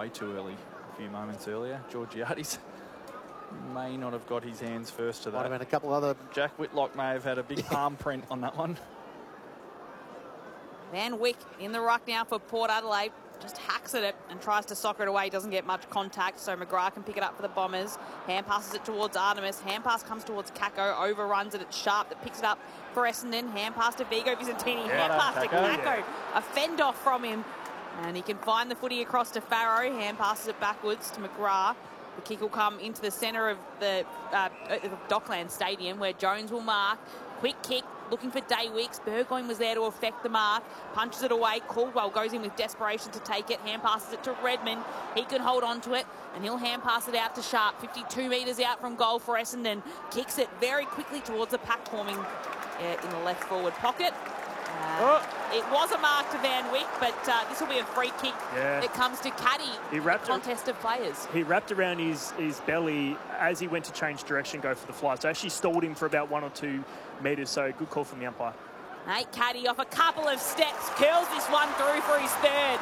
way too early a few moments earlier. Georgiades may not have got his hands first to that. Might have been a couple other... Jack Whitlock may have had a big palm print on that one. Van Wyk in the ruck now for Port Adelaide. Just hacks at it and tries to soccer it away. Doesn't get much contact, so McGrath can pick it up for the Bombers. Hand passes it towards Artemis. Hand pass comes towards Kako. Overruns it. It's Sharp that picks it up for Essendon. Hand pass to Vigo Vicentini. Hand pass to Kako. A fend off from him. And he can find the footy across to Farrow. Hand passes it backwards to McGrath. The kick will come into the centre of the Dockland Stadium where Jones will mark. Quick kick. Looking for Daywicks. Burgoyne was there to affect the mark. Punches it away. Caldwell goes in with desperation to take it. Hand passes it to Redmond. He can hold on to it. And he'll hand pass it out to Sharp. 52 metres out from goal for Essendon. Kicks it very quickly towards the pack forming in the left forward pocket. It was a mark to Van Wyk, but this will be a free kick that comes to Caddy. He wrapped contest of players. He wrapped around his belly as he went to change direction, go for the fly. So actually stalled him for about 1 or 2 metres. So good call from the umpire. Nate Caddy off a couple of steps, curls this one through for his third.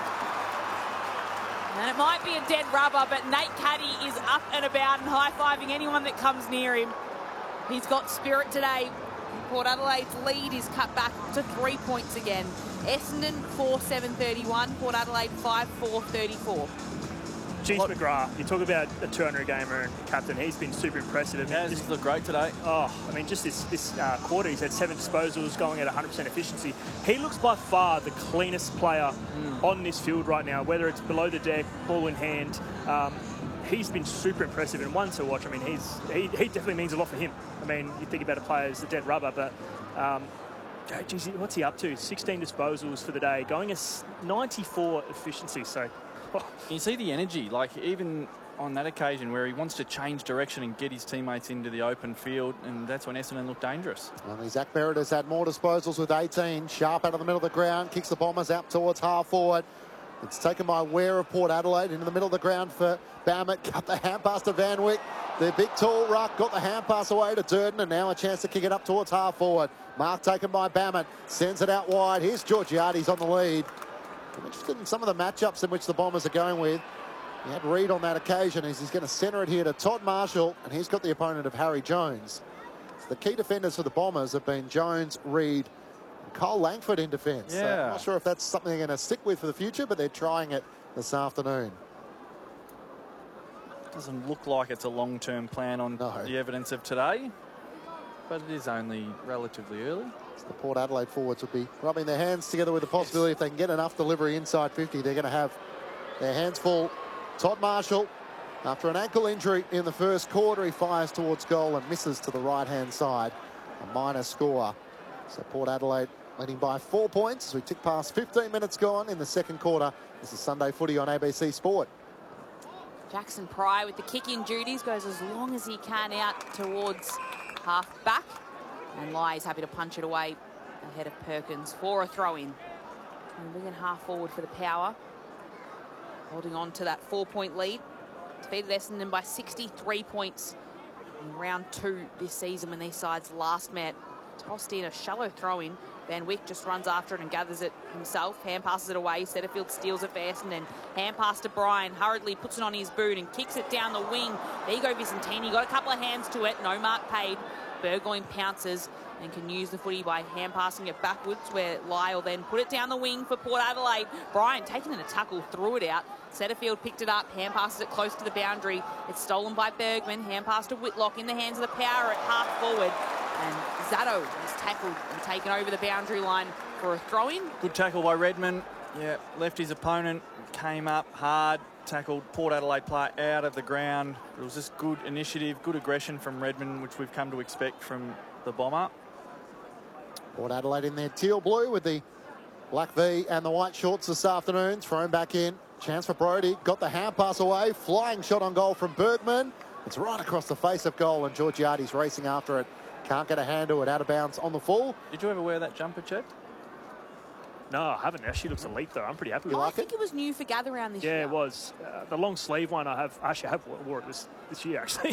And it might be a dead rubber, but Nate Caddy is up and about and high-fiving anyone that comes near him. He's got spirit today. Port Adelaide's lead is cut back to 3 points again. Essendon 4-7-31, Port Adelaide 5-4-34. Jeez McGrath, you talk about a 200-gamer and captain. He's been super impressive. Yeah, he's looked great today. Oh, I mean, just this quarter, he's had 7 disposals, going at 100% efficiency. He looks by far the cleanest player on this field right now, whether it's below the deck, ball in hand. He's been super impressive and one to watch. I mean, he definitely means a lot for him. I mean, you think about a player as a dead rubber, but geez, what's he up to? 16 disposals for the day, going at 94 efficiency. So you see the energy, like even on that occasion where he wants to change direction and get his teammates into the open field, and that's when Essendon looked dangerous. Well, Zach Merritt has had more disposals with 18. Sharp out of the middle of the ground, kicks the Bombers out towards half forward. It's taken by Ware of Port Adelaide into the middle of the ground for Bammett. Cut the hand pass to Van Wyk. The big tall ruck got the hand pass away to Durden, and now a chance to kick it up towards half forward. Mark taken by Bammett. Sends it out wide. Here's Georgiades on the lead. I'm interested in some of the matchups in which the Bombers are going with. He had Reid on that occasion. He's going to centre it here to Todd Marshall, and he's got the opponent of Harry Jones. So the key defenders for the Bombers have been Jones, Reid, Cole Langford in defence. Yeah. So I'm not sure if that's something they're going to stick with for the future, but they're trying it this afternoon. Doesn't look like it's a long-term plan on the evidence of today, but it is only relatively early. So the Port Adelaide forwards would be rubbing their hands together with the possibility if they can get enough delivery inside 50, they're going to have their hands full. Todd Marshall, after an ankle injury in the first quarter, he fires towards goal and misses to the right-hand side. A minor score. So Port Adelaide leading by 4 points as we tick past 15 minutes gone in the second quarter. This is Sunday Footy on ABC Sport. Jackson Pry with the kick-in duties goes as long as he can out towards half-back. And Lai is happy to punch it away ahead of Perkins for a throw-in. And Wigan half-forward for the Power. Holding on to that 4-point lead. Defeated Essendon by 63 points in round 2 this season when these sides last met. Tossed in a shallow throw-in. Van Wyk just runs after it and gathers it himself. Hand passes it away. Setterfield steals it for Essendon. Hand pass to Bryan. Hurriedly puts it on his boot and kicks it down the wing. Vigo Vicentini got a couple of hands to it. No mark paid. Burgoyne pounces and can use the footy by hand passing it backwards, where Lyle then put it down the wing for Port Adelaide. Bryan taking in a tackle, threw it out. Setterfield picked it up, hand passes it close to the boundary. It's stolen by Bergman. Hand pass to Whitlock in the hands of the Power at half forward. And Zatto is tackled and taken over the boundary line for a throw-in. Good tackle by Redmond. Yeah, left his opponent, came up hard, tackled Port Adelaide player out of the ground. It was just good initiative, good aggression from Redmond, which we've come to expect from the Bomber. Port Adelaide in their teal blue with the black V and the white shorts this afternoon. Thrown back in. Chance for Brodie. Got the hand pass away. Flying shot on goal from Bergman. It's right across the face of goal, and Georgiades racing after it. Can't get a hand to it. Out of bounds on the full. Did you ever wear that jumper, Chet? No, I haven't. It actually looks elite, though. I'm pretty happy with it. I think it was new for Gather Round this year. Yeah, it was. The long sleeve one I have wore it this year, actually.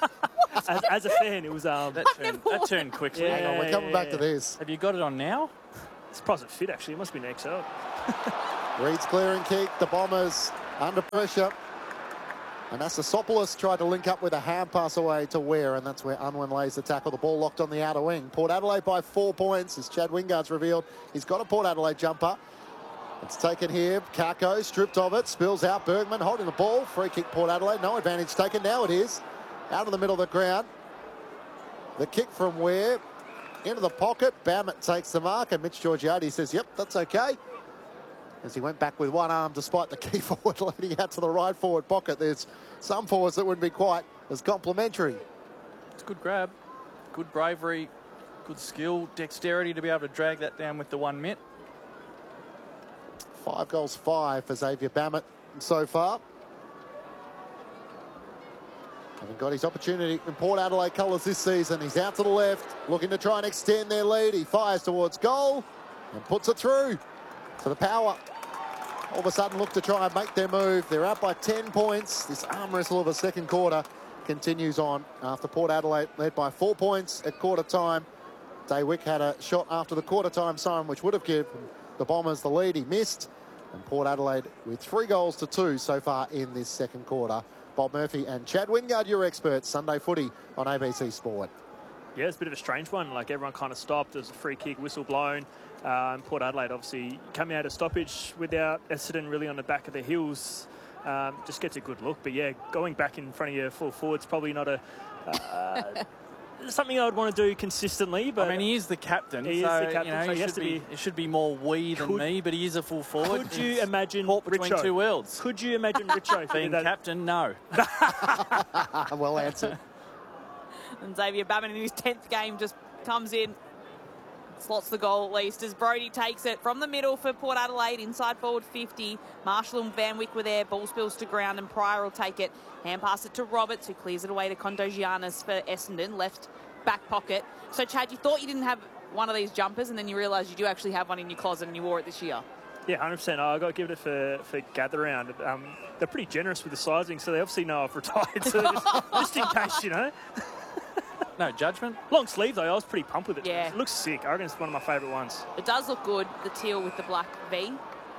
as a fan, it was... that turned quickly. Yeah, hang on, we're coming back to this. Have you got it on now? It's surprised it fit, actually. It must be an XL. Reid's clearing kick. The Bombers under pressure. And Anastasopoulos tried to link up with a hand pass away to Ware, and that's where Unwin lays the tackle. The ball locked on the outer wing. Port Adelaide by 4 points, as Chad Wingard's revealed. He's got a Port Adelaide jumper. It's taken here. Kako stripped of it, spills out. Bergman holding the ball. Free kick Port Adelaide. No advantage taken. Now it is. Out of the middle of the ground. The kick from Ware. Into the pocket. Bammett takes the mark, and Mitch Georgiades says, yep, that's okay. As he went back with one arm despite the key forward leading out to the right forward pocket. There's some forwards that wouldn't be quite as complimentary. It's a good grab, good bravery, good skill, dexterity to be able to drag that down with the 1 mitt. 5 goals, 5 for Xavier Bammett so far. Having got his opportunity in Port Adelaide colours this season. He's out to the left, looking to try and extend their lead. He fires towards goal and puts it through. To the power. All of a sudden look to try and make their move. They're out by 10 points. This arm wrestle of a second quarter continues on after Port Adelaide led by 4 points at quarter time. Daywick had a shot after the quarter time siren which would have given the Bombers the lead. He missed. And Port Adelaide with 3 goals to 2 so far in this second quarter. Bob Murphy and Chad Wingard, your experts. Sunday footy on ABC Sport. Yeah, it's a bit of a strange one. Like, everyone kind of stopped. There was a free kick, whistle blown. And Port Adelaide obviously coming out of stoppage without Essendon really on the back of their heels. Just gets a good look. But yeah, going back in front of your full forward's probably not a something I would want to do consistently. But I mean, he is the captain. He is the captain, You know, so he has should to be. It should be more we than me, but he is a full forward. Could you imagine caught between Richo? 2 worlds? Could you imagine Richo Being captain? No. Well answered. And Xavier Bammett in his 10th game just comes in, slots the goal at least as Brodie takes it from the middle for Port Adelaide, inside forward 50. Marshall and Van Wyck were there. Ball spills to ground and Pryor will take it. Hand pass it to Roberts, who clears it away to Kondogiannis for Essendon, left back pocket. So, Chad, you thought you didn't have one of these jumpers and then you realised you do actually have one in your closet and you wore it this year. Yeah, 100%. I've got to give it for Gather Round. They're pretty generous with the sizing, so they obviously know I've retired. So just in case, you know. No judgment. Long sleeve, though. I was pretty pumped with it. Yeah. It looks sick. I reckon it's one of my favourite ones. It does look good, the teal with the black V.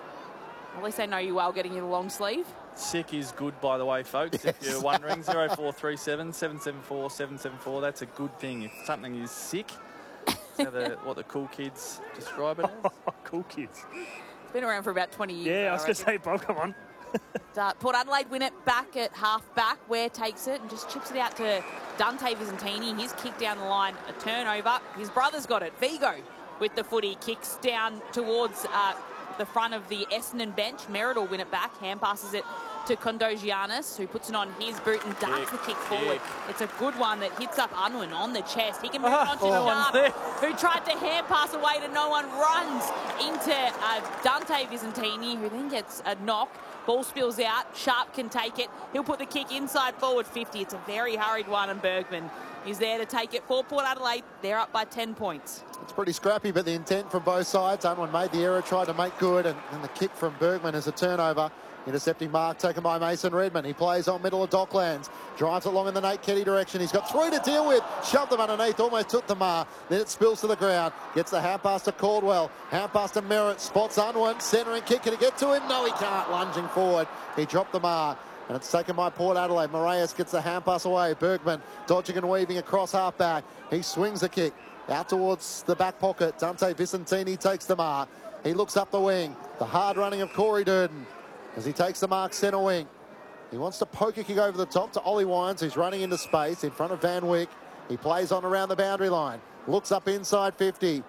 At least they know you well getting you the long sleeve. Sick is good, by the way, folks. If you're wondering, 0437 774 774. That's a good thing. If something is sick, that's what the cool kids describe it as. Cool kids. It's been around for about 20 years. Yeah, I was going to say, Bob, come on. Port Adelaide win it back at half-back. Ware takes it and just chips it out to Dante Visentini. His kick down the line, a turnover. His brother's got it. Vigo with the footy, kicks down towards the front of the Essendon bench. Merritt will win it back. Hand passes it to Kondogiannis, who puts it on his boot and darts the kick forward. It's a good one that hits up Unwin on the chest. He can move on to Sharp, who tried to hand pass away to no one, runs into Dante Visentini, who then gets a knock. Ball spills out. Sharp can take it. He'll put the kick inside forward 50. It's a very hurried one, and Bergman is there to take it for Port Adelaide. They're up by 10 points. It's pretty scrappy, but the intent from both sides. Unwin made the error, tried to make good, and the kick from Bergman is a turnover. Intercepting mark taken by Mason Redmond. He plays on middle of Docklands. Drives it long in the Nate Keddy direction. He's got 3 to deal with. Shoved them underneath. Almost took the mark. Then it spills to the ground. Gets the hand pass to Caldwell. Hand pass to Merritt. Spots Unwin. Centering kick. Can he get to him? No, he can't. Lunging forward. He dropped the mark. And it's taken by Port Adelaide. Moraes gets the hand pass away. Bergman dodging and weaving across half-back. He swings the kick out towards the back pocket. Dante Visentini takes the mark. He looks up the wing. The hard running of Corey Durden as he takes the mark centre wing. He wants to poke a kick over the top to Ollie Wines, who's running into space in front of Van Wyck. He plays on around the boundary line. Looks up inside 50.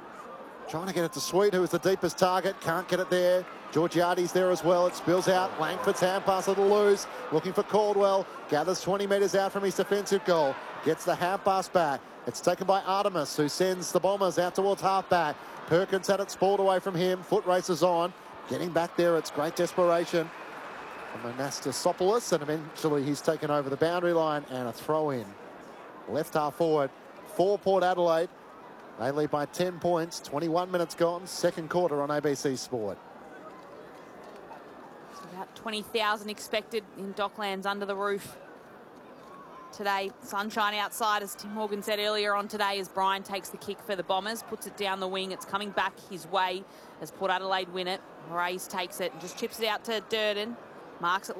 Trying to get it to Sweet, who is the deepest target. Can't get it there. Georgiades there as well. It spills out. Langford's hand pass a little loose. Looking for Caldwell. Gathers 20 metres out from his defensive goal. Gets the hand pass back. It's taken by Artemis, who sends the Bombers out towards half-back. Perkins had it spoiled away from him. Foot races on. Getting back there, it's great desperation from Anastasopoulos, and eventually he's taken over the boundary line and a throw in. Left half forward for Port Adelaide. They lead by 10 points, 21 minutes gone, second quarter on ABC Sport. So about 20,000 expected in Docklands under the roof today. Sunshine outside, as Tim Morgan said earlier on today, as Brian takes the kick for the Bombers, puts it down the wing. It's coming back his way as Port Adelaide win it. Moraes takes it and just chips it out to Durden. Marks it